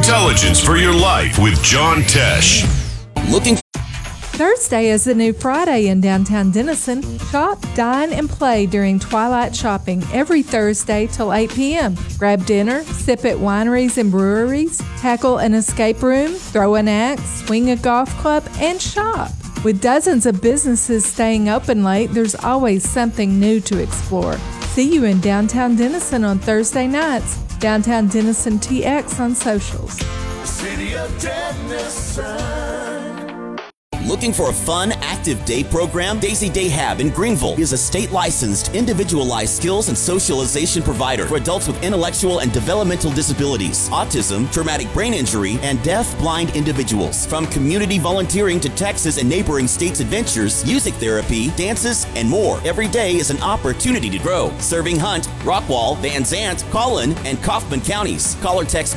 intelligence for your life with John Tesh. Thursday is the new Friday in downtown Denison. Shop, dine, and play during twilight shopping every Thursday till 8 p.m. Grab dinner, sip at wineries and breweries, tackle an escape room, throw an axe, swing a golf club, and shop. With dozens of businesses staying open late, there's always something new to explore. See you in downtown Denison on Thursday nights. Downtown Denison TX on socials. City of Denison. Looking for a fun, active day program? Daisy Day Hab in Greenville is a state-licensed, individualized skills and socialization provider for adults with intellectual and developmental disabilities, autism, traumatic brain injury, and deaf-blind individuals. From community volunteering to Texas and neighboring states' adventures, music therapy, dances, and more, every day is an opportunity to grow. Serving Hunt, Rockwall, Van Zant, Collin, and Kaufman counties. Call or text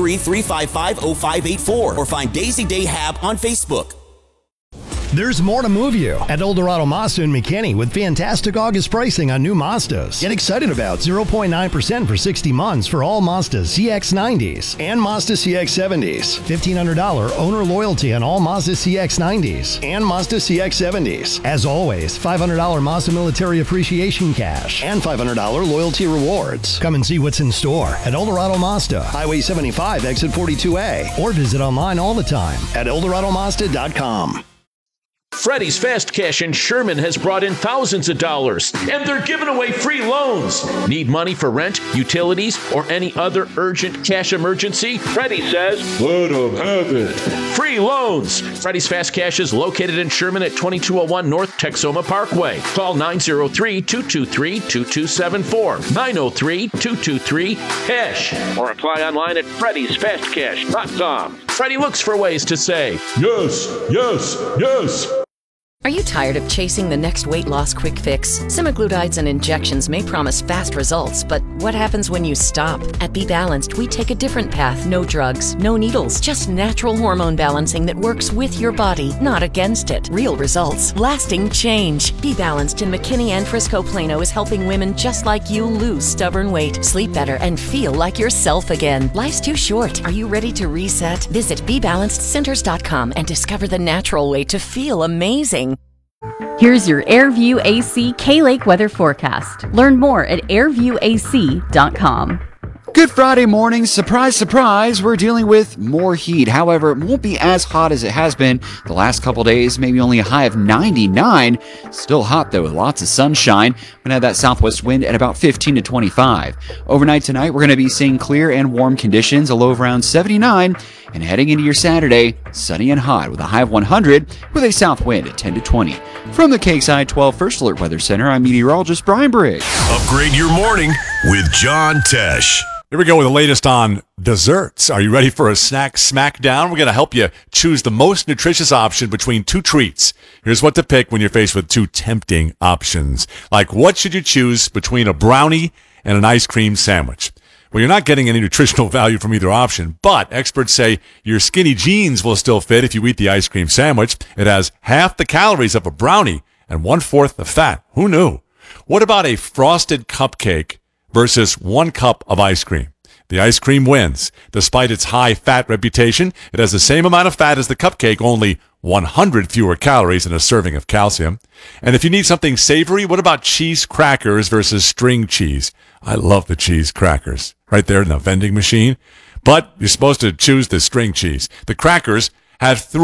903-355-0584 or find Daisy Day Hab on Facebook. There's more to move you at Eldorado Mazda in McKinney with fantastic August pricing on new Mazdas. Get excited about 0.9% for 60 months for all Mazda CX-90s and Mazda CX-70s. $1,500 owner loyalty on all Mazda CX-90s and Mazda CX-70s. As always, $500 Mazda military appreciation cash and $500 loyalty rewards. Come and see what's in store at Eldorado Mazda, Highway 75, exit 42A, or visit online all the time at EldoradoMazda.com. Freddy's Fast Cash in Sherman has brought in thousands of dollars, and they're giving away free loans. Need money for rent, utilities, or any other urgent cash emergency? Freddy says, let them have it. Free loans. Freddy's Fast Cash is located in Sherman at 2201 North Texoma Parkway. Call 903-223-2274, 903-223-CASH, or apply online at freddysfastcash.com. Freddy looks for ways to say, yes, yes, yes. Are you tired of chasing the next weight loss quick fix? Semaglutides and injections may promise fast results, but what happens when you stop? At Be Balanced, we take a different path. No drugs, no needles, just natural hormone balancing that works with your body, not against it. Real results, lasting change. Be Balanced in McKinney and Frisco Plano is helping women just like you lose stubborn weight, sleep better, and feel like yourself again. Life's too short. Are you ready to reset? Visit BeBalancedCenters.com and discover the natural way to feel amazing. Here's your AirView AC K-Lake weather forecast. Learn more at airviewac.com. Good Friday morning. Surprise, surprise, we're dealing with more heat. However, it won't be as hot as it has been the last couple days, maybe only a high of 99. Still hot, though, with lots of sunshine. We're going to have that southwest wind at about 15 to 25. Overnight tonight, we're going to be seeing clear and warm conditions, a low of around 79. And heading into your Saturday, sunny and hot with a high of 100 with a south wind at 10 to 20. From the KXI 12 First Alert Weather Center, I'm meteorologist Brian Briggs. Upgrade your morning with John Tesh. Here we go with the latest on desserts. Are you ready for a snack smackdown? We're going to help you choose the most nutritious option between two treats. Here's what to pick when you're faced with two tempting options. Like, what should you choose between a brownie and an ice cream sandwich? Well, you're not getting any nutritional value from either option, but experts say your skinny jeans will still fit if you eat the ice cream sandwich. It has half the calories of a brownie and 1/4 the fat. Who knew? What about a frosted cupcake versus 1 cup of ice cream? The ice cream wins. Despite its high fat reputation, it has the same amount of fat as the cupcake, only 100 fewer calories in a serving of calcium. And if you need something savory, what about cheese crackers versus string cheese? I love the cheese crackers right there in the vending machine. But you're supposed to choose the string cheese. The crackers have